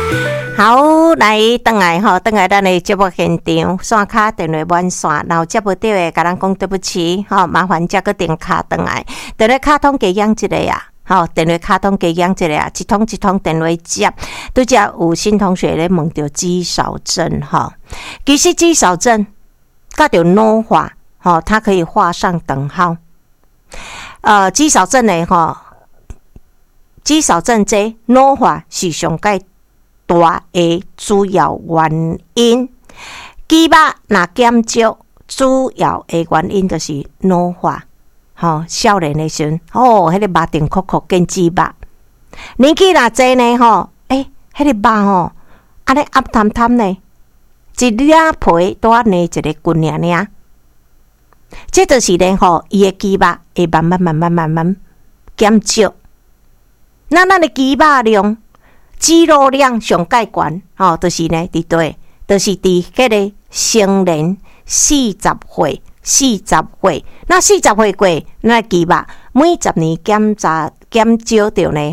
好，来转来吼，转来咱的节目现场，线卡电话满线，然后接不到的，甲咱讲对不起，吼，麻烦再个电卡转来，电话卡通加养一个啊，吼，电话卡通加养一个啊，一通一通电话接，拄则有新同学咧问到肌少症吼，其实肌少症甲着脑化，吼，它可以画上等号。肌少症的吼，肌少症这脑化是上界大的主要原因，肌肉若减少，主要的原因就是老化。吼，少年的时阵，迄个肉顶壳壳变肌肉，年纪若济呢，吼，迄个肉吼，安尼暗淡淡呢，一粒皮多安尼一个棍尔，这就是呢，吼，伊的肌肉会慢慢减少。那咱的肌肉量。肌肉量上界悬，就是呢，伫对，就是伫迄个成年40岁，那40岁过，咱肌肉每10年减少掉呢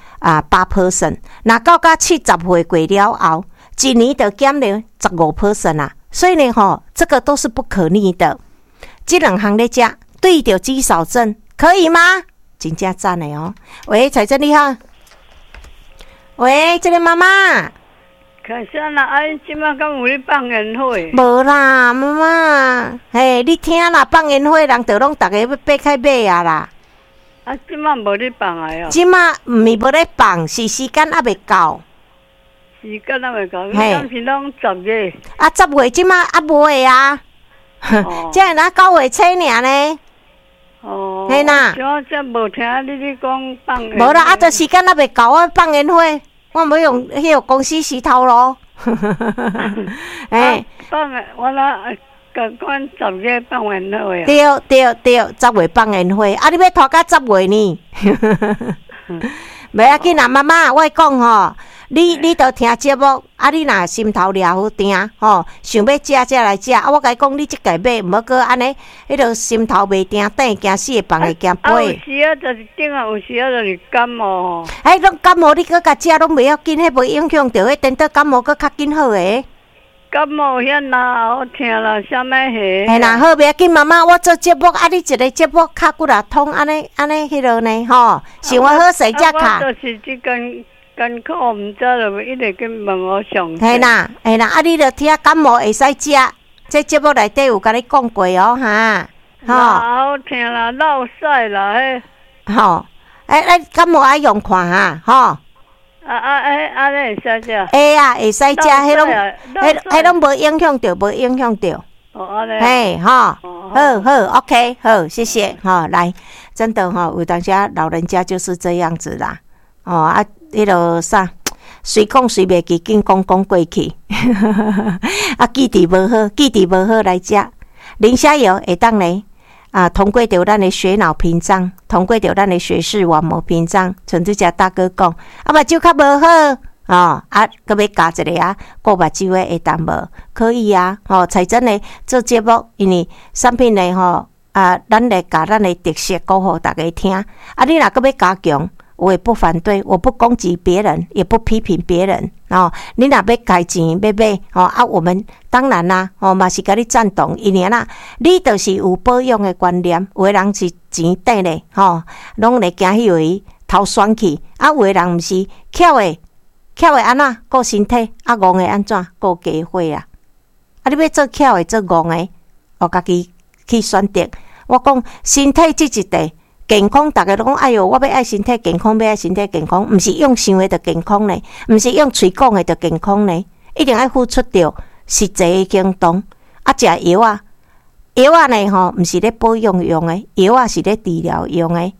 8%，那到70岁过了后，一年就减了15%啊，所以呢这个都是不可逆的。这两项咧食，对着肌少症可以吗？真正赞的哦！喂，彩珍你好。喂，这个妈妈， 可是啦，即摆敢有咧放烟火？ 无啦，妈妈，嘿，你听啦，放烟火人就拢逐个要爬开买啊啦。 即摆无咧放啊哟。 即摆毋是无咧放，是时间还未到。 时间还未到，你敢是拢10月 ？10月即摆还无诶啊。这若9月初尔呢。 哦。 嘿啦。 我则无听你讲放烟。 无啦，就时间还未到，我放烟火。我要用迄个公司石头咯， 放我啦，管10月放烟火啊。 对，10月放烟火，你要拖到10月呢？袂要紧啦，妈妈，我讲吼，你都听节目，你若心头掠好定吼，想要食才来食，我甲你讲，你即个买，毋好搁安尼，迄个心头袂定，等下惊死会放会惊飞。 有时就是顶有时就是感冒。 拢感冒，你搁甲食拢袂要紧，迄无影响到，迄等到感冒搁较紧好诶。 感冒遐哪好听啦，啥物事？ 嘿啦，好袂要紧，妈妈，我做节目，你一个节目卡骨啦通，安尼迄落呢，吼，想我好势才卡。 我就是即艰苦，毋知就一直去问我上。 嘿啦，你着听感冒会使食，这节目内底有甲你讲过哦，哈， 吼。好听啦，落屎啦，迄。 吼，感冒爱用看哈，吼。 安尼会使食？ 会啊，会使食，迄拢无影响到， 哦，安尼。 嘿，好 ，OK， 好，谢谢，来，真的有当时老人家就是这样子啦，迄落啥，随讲随袂记，紧讲过去，记忆无好来食，磷虾油会当呢。通过着咱的血脑屏障，通过着咱的血视网膜屏障，像这只大哥讲，目睭较无好搁要加一个顾目睭的会当无？可以啊，彩珍呢做节目，因为产品呢咱来甲咱的特色讲互大家听，你若搁要加强，我也不反对，我不攻击别人，也不批评别人你若要开钱要买我们当然啦嘛是甲你赞同，因为你就是有保养的观念，有的人是钱短咧拢来惊迄位头选去有的人毋是巧的安怎顾身体戆的安怎顾家伙啊你要做巧的做戆的家己去选择。我讲身体这一块健康，大家都讲哎哟，我要爱身体健康，要爱身体健康，毋是用想的就健康呢，毋是用嘴讲的就健康呢，一定要付出着实际的行动。食药呢毋是咧保养用的，药是咧治疗用的。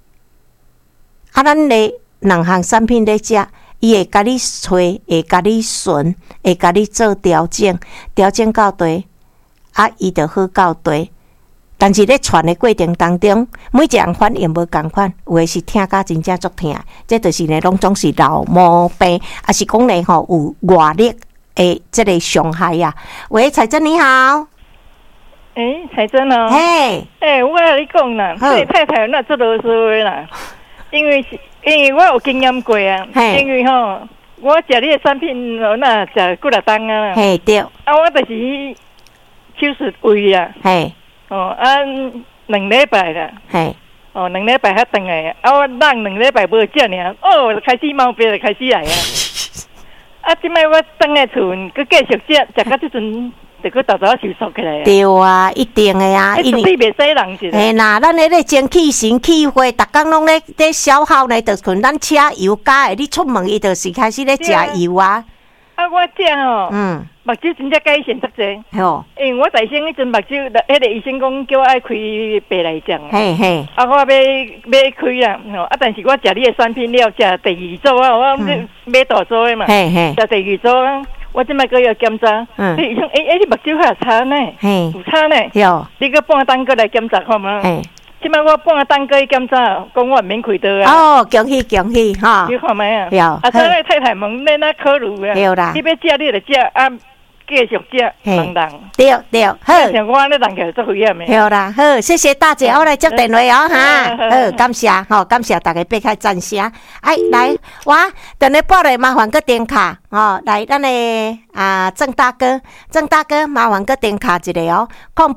咱咧两项产品咧食，伊会甲你吹，会甲你顺，会甲你做调整到对，伊就好到对。但是咧传的过程当中，每一人反应无共款，有诶是听甲真正足疼，这就是呢，拢总是老毛病，也是讲呢有外力诶，这个伤害呀。喂，彩珍你好。 彩珍哦。嘿。我甲你讲啦，这太太那做啰嗦啦，因为我有经验过啊，因为我食你的产品，那食几多档啊？ 嘿对。 啊，我就是手术胃啊。 嘿。 哦啊，2礼拜啦。 嘿。 哦，2礼拜还回来啊！我让2礼拜无食尔，哦，开始毛病就开始来啊！啊，即摆我回来厝，佮继续食到即阵，就佮早早收缩起来啊！ 对啊，一定的啊， 因为袂使人是。 嘿呐，咱咧精气神气血，逐工拢咧消耗呢，就像咱车油加的，你出门伊就是开始咧食油啊。 啊，我食吼，目睭真正改善足济。 吼， 因为我大生迄阵目睭，迄个医生讲叫我爱开白内障。 嘿嘿。 啊，我要开啦，吼！啊，但是我食你的产品了，食第2组啊，我买大组的嘛。嘿嘿。食第2组啊，我即摆个要检查。医生，你目睭还有差呢？嘿。有差呢。有。你个半当个来检查看嘛？嘿。即摆我半当个去检查，讲我免开刀啊！ 哦，恭喜恭喜哈！ 你看没啊？ 有。 啊，所以太太问你哪考虑啊？ 有啦。 你要食你就食啊，继续食，人。 对对，好。 像我咧人家做危险的。 有啦，好，谢谢大姐，我来接电话哦哈。好，感谢吼，感谢大家拨开赞声。哎，来，我等你报来，麻烦个电卡哦。来，咱的郑大哥，麻烦个电卡一个哦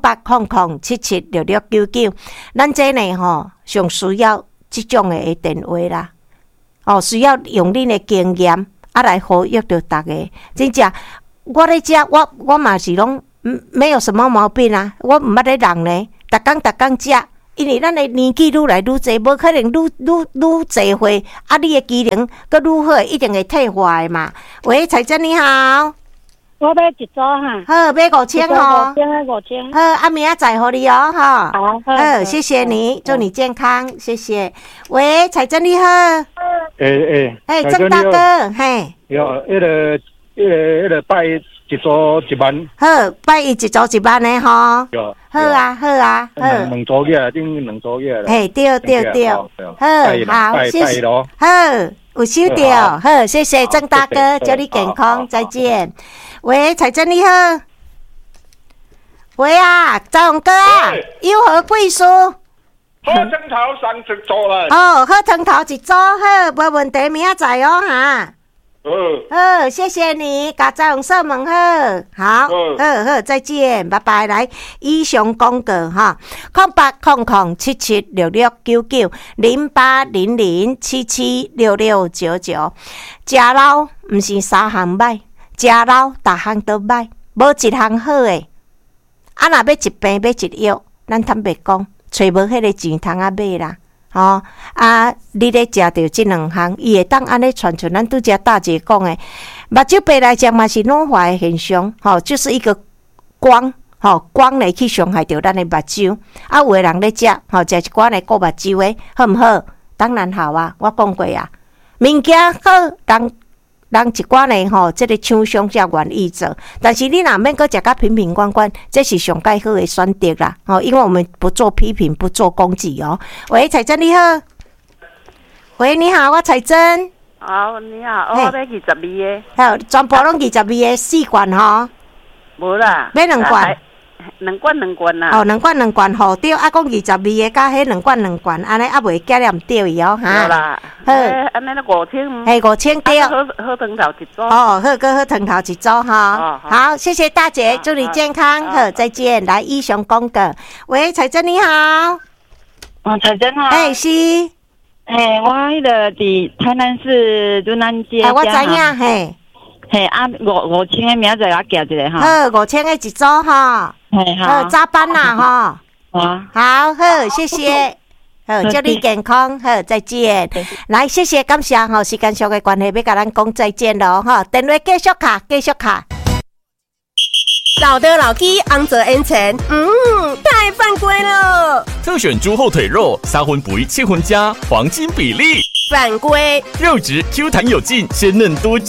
，0800776699。咱这呢吼，上需要这种的电话啦。哦，需要用恁的经验来呼吁着大家。真正，我咧遮，我嘛是拢。没有什么毛病啊，我唔捌咧人呢，逐工食，因为咱的年纪愈来愈侪，无可能愈侪岁，啊，你的机能佮愈好，一定会退化的嘛。喂，彩珍你好， 我要1组哈， 好，买5000吼 ，5000， 好，啊，明仔载互你哦，哈， 好， 谢谢你，祝你健康，谢谢。喂，彩珍你好，郑大哥，嘿， 有迄个拜1组1万， 好，拜1组1万的吼，好啊，好， 两组嘢，顶2组嘢啦， 嘿，对，好，谢谢，好，有收到，好，谢谢郑大哥，祝你健康，再见。喂，彩珍你好，喂啊，赵勇哥啊，有何贵书？ 好藤头1组啦， 哦，好藤头1组，好，无问题，明仔载哦哈。好，谢谢你，甲赵勇说问好，好，再见，拜拜。来，以上广告哈，0800776699，0800776699。食老毋是3项歹，食老逐项都歹，无一项好诶。啊，若要一病要一药，咱坦白讲，找无迄个钱通啊买啦。哦啊！你咧食着即2项，伊会当安尼传出咱拄则大姐讲诶，目睭白内障嘛是老化诶现象，就是一个光，光来去伤害着咱诶目睭。啊，有诶人咧食，食一寡来顾目睭诶，好毋好？当然好啊，我讲过啊，物件好，人一寡呢这个厂商才愿意做，但是你若免阁食甲瓶瓶罐罐，这是上介好的选择啦。因为我们不做批评，不做攻击哦。喂，彩珍你好，喂，你好，我彩珍。 好，你好，我要22个。 好，全部拢22个4罐吼。 无啦。 买2罐。 2罐啦。 哦，2罐好对，啊，讲22个加迄2罐，安尼啊袂加念对伊哦哈。 好啦。好，安尼5000。 嘿，5000对。 好藤头1组。 哦，好，好藤头1组哈。好，谢谢大姐，祝你健康，好，再见。来，以上广告。喂，彩珍你好。 彩珍好。 是。 我迄个伫台南市润南街。 我知影嘿。 嘿啊，5000个名仔我寄一个哈。 好，5000个1组哈。好，早班啦哈。好，谢谢。好，祝你健康，好，再见。来，谢谢，感谢吼，时间上的关系，要甲咱讲再见咯哈。电话继续卡。 老的老鸡，昂泽 N 层，太犯规了。 特选猪后腿肉，3分肥7分佳，黄金比例。 犯规。 肉质 Q 弹有劲，鲜嫩多汁。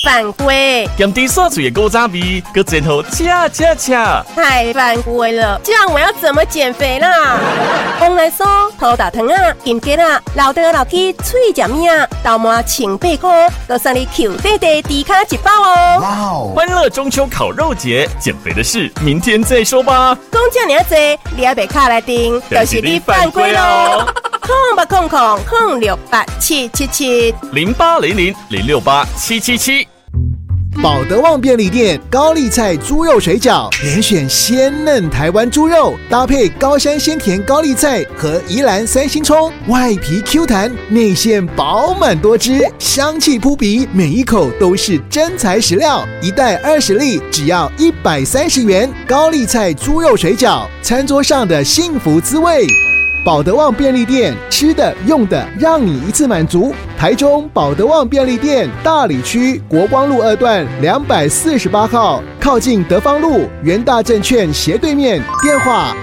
犯规！ 咸猪刷嘴的古早味，搁前后吃。 太犯规了，这样我要怎么减肥啦？往来说，土大糖啊、金桔啊、老爹老鸡脆食面啊、豆麻清8块，都送你 Q 弟弟低卡1包哦！ 哇哦！欢乐中秋烤肉节，减肥的事明天再说吧。 讲这么多，你还别卡来订，就是你犯规喽！0800-068-777 0800-068-777。 保德旺便利店高丽菜猪肉水饺，连选鲜嫩台湾猪肉，搭配高山鲜甜高丽菜和宜兰3星葱，外皮 Q 弹，内馅饱满多汁，香气扑鼻，每一口都是真材实料。一袋20粒，只要130元。高丽菜猪肉水饺，餐桌上的幸福滋味。保德旺便利店，吃的用的让你一次满足。台中保德旺便利店大里区国光路2段248号，靠近德芳路元大证券斜对面，电话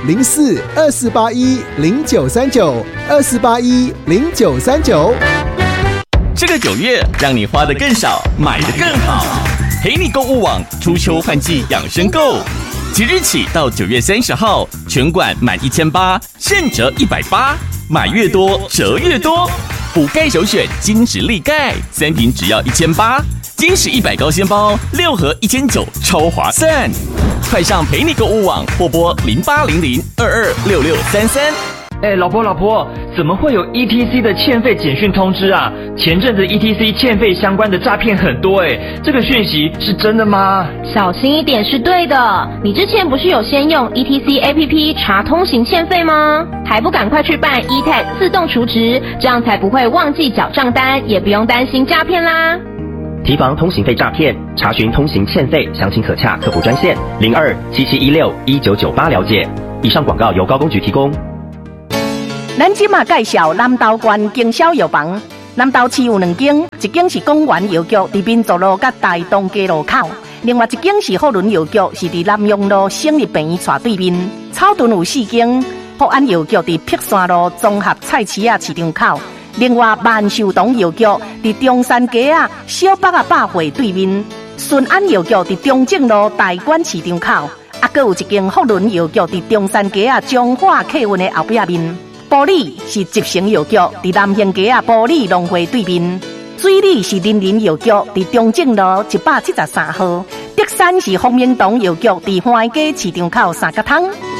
04-2481-0939 这个9月让你花得更少，买得更好。陪你购物网初秋换季养生购，即日起到9月30号，全馆满1800现折180，买越多折越多。补钙首选金石力钙，3瓶只要1800，金石100高纤包6盒1900，超划算！快上陪你购物网或拨0800226633。 老婆，怎么会有 ETC 的欠费简讯通知啊？前阵子 ETC 欠费相关的诈骗很多这个讯息是真的吗？ 小心一点是对的。你之前不是有先用 ETC APP 查通行欠费吗？还不赶快去办 eTag 自动储值，这样才不会忘记缴账单，也不用担心诈骗啦。 提防通行费诈骗，查询通行欠费详情可洽客服专线02-7716-1998了解。以上广告由高工局提供。 咱即马介绍南投县经销药房，南投市有2间，一间是公园药局，伫民族路甲大东街路口；另外一间是福伦药局，是伫南阳路省立病院斜对面。草屯有4间，福安药局伫碧山路综合菜市仔市场口；另外万寿堂药局伫中山街小北百货对面。顺安药局伫中正路大馆市场口，搁有一间福伦药局伫中山街中华客运的后壁面。埔里是集成药局，伫南兴街埔里农会对面；水里是林林药局，伫中正路173号；德山是丰明堂药局，伫花街市场口3角汤。